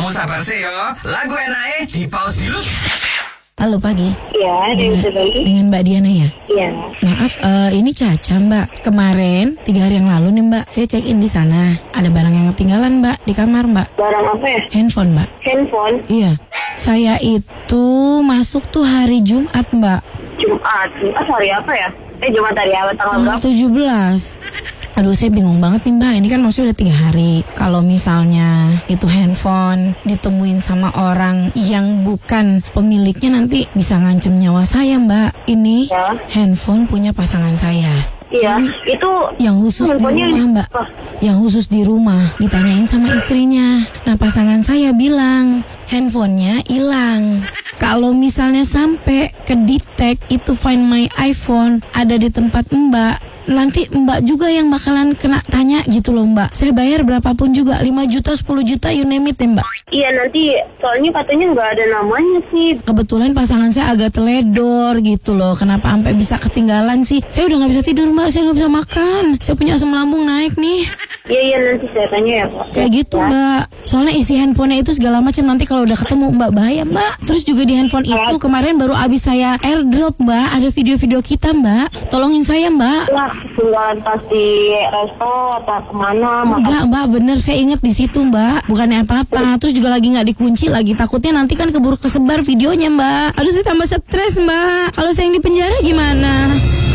sabar sih yo. Lagu enak di pause dulu. Halo pagi. Iya, dengan Mbak Diana ya? Iya. Maaf, ini Caca Mbak. Kemarin 3 hari yang lalu nih Mbak, saya check in di sana. Ada barang yang ketinggalan Mbak di kamar Mbak. Barang apa ya? Handphone Mbak. Handphone. Iya. Saya itu masuk tuh hari Jumat Mbak. Jumat hari apa ya? Jumat hari apa? Tanggal berapa? 17. Aduh saya bingung banget nih Mbak. Ini kan maksudnya udah 3 hari. Kalau misalnya itu handphone ditemuin sama orang yang bukan pemiliknya, nanti bisa ngancem nyawa saya Mbak. Ini Ya. handphone punya pasangan saya. Iya, itu Yang khusus di rumah Mbak. Yang khusus di rumah. Ditanyain sama istrinya. Nah pasangan saya bilang handphonenya hilang. Kalau misalnya sampai kedetek itu Find My iPhone ada di tempat Mbak, nanti Mbak juga yang bakalan kena tanya gitu loh Mbak. Saya bayar berapapun juga, 5 juta, 10 juta, you name it ya Mbak. Iya nanti, soalnya katanya nggak ada namanya sih. Kebetulan pasangan saya agak teledor gitu loh. Kenapa sampai bisa ketinggalan sih? Saya udah gak bisa tidur Mbak, saya gak bisa makan. Saya punya asam lambung naik nih. Iya nanti saya tanya ya Pak. Kayak gitu Mbak. Soalnya isi handphonenya itu segala macam. Nanti kalau udah ketemu Mbak bahaya Mbak. Terus juga di handphone itu kemarin baru abis saya airdrop Mbak. Ada video-video kita Mbak. Tolongin saya Mbak. Wah, tinggalan pas di resto atau kemana? Enggak Mbak, bener saya inget di situ Mbak. Bukannya apa-apa. Terus juga lagi nggak dikunci lagi. Takutnya nanti kan keburu kesebar videonya Mbak. Aduh saya tambah stres Mbak. Kalau saya yang di penjara gimana?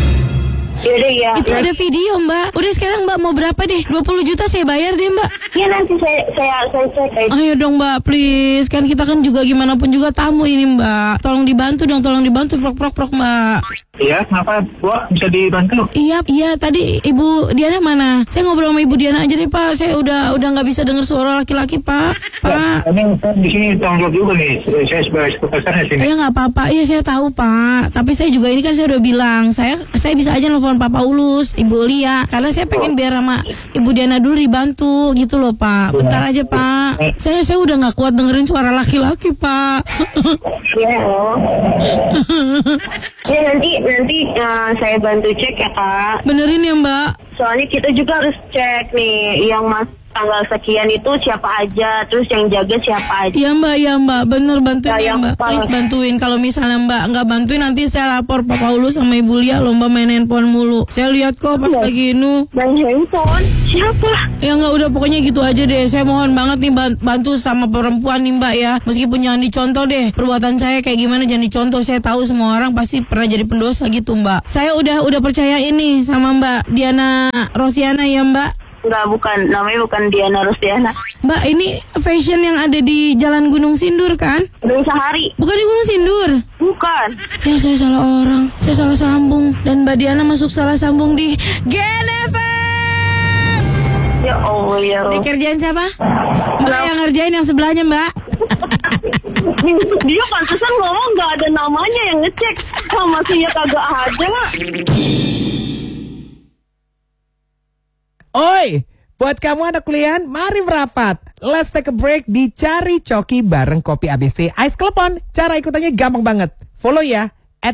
Yaudah ya. Itu ada video Mbak. Udah sekarang Mbak mau berapa deh? 20 juta saya bayar deh Mbak. Iya nanti saya cek. Ayo dong Mbak please. Kan kita kan juga gimana pun juga tamu ini Mbak. Tolong dibantu dong, tolong dibantu. Prok Mbak. Iya, kenapa Bu? Bisa dibantu? Iya tadi Ibu Diana mana? Saya ngobrol sama Ibu Diana aja deh Pak. Saya udah nggak bisa dengar suara laki-laki Pak. Pak. Ini di sini tanggung jawab juga nih. Saya sebagai supervisornya sini. Ya nggak apa-apa. Iya saya tahu Pak. Tapi saya juga ini kan saya udah bilang saya bisa aja nelfon Papa Ulus, Ibu Lia. Karena saya pengen biar sama Ibu Diana dulu dibantu gitu loh Pak. Bentar aja Pak. Saya udah nggak kuat dengerin suara laki-laki Pak. Iya loh. Ya nanti saya bantu cek ya Kak. Benerin ya Mbak. Soalnya kita juga harus cek nih yang tanggal sekian itu siapa aja, terus yang jaga siapa aja. Iya Mbak, bener bantuin ya Mbak. Yang Please bantuin. Kalau misalnya Mbak nggak bantuin nanti saya lapor Papa Ulus sama Ibu Lia lomba main handphone mulu. Saya lihat kok pas lagi ini. Main handphone? Siapa? Ya nggak, udah pokoknya gitu aja deh. Saya mohon banget nih bantu sama perempuan nih Mbak ya. Meskipun jangan dicontoh deh. Perbuatan saya kayak gimana jangan dicontoh. Saya tahu semua orang pasti pernah jadi pendosa gitu Mbak. Saya udah percaya ini sama Mbak Diana Rosiana ya Mbak. Enggak, namanya bukan Diana Rosiana. Mbak, ini fashion yang ada di Jalan Gunung Sindur kan? Gunung Sahari. Bukan di Gunung Sindur. Bukan. Ya saya salah orang. Saya salah sambung. Dan Mbak Diana masuk salah sambung di GNFM. Ya Allah ya. Di kerjaan siapa? Mbak yang ngerjain yang sebelahnya Mbak. Dia pantesan ngomong nggak ada namanya yang ngecek. Masihnya kagak ada. Oi, buat kamu anak kuliah, mari merapat. Let's take a break di Cari Coki bareng Kopi ABC Ice Klepon. Cara ikutannya gampang banget. Follow ya,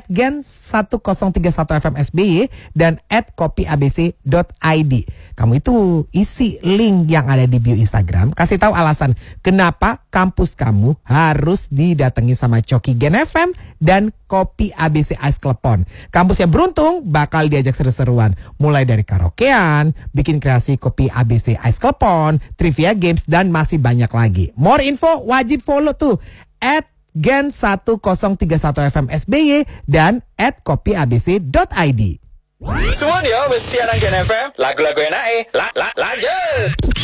@gen1031fmsby dan @kopiabc.id. Kamu itu isi link yang ada di bio Instagram. Kasih tahu alasan kenapa kampus kamu harus didatangi sama Coki Gen FM dan Kopi ABC Ice Klepon. Kampus yang beruntung bakal diajak seru-seruan. Mulai dari karaokean, bikin kreasi Kopi ABC Ice Klepon, trivia games, dan masih banyak lagi. More info wajib follow tuh @gen1031 FMSBY dan @kopiabc.id. Semua dia mesti anak Gen FM. Lagu-lagu enak lanjut.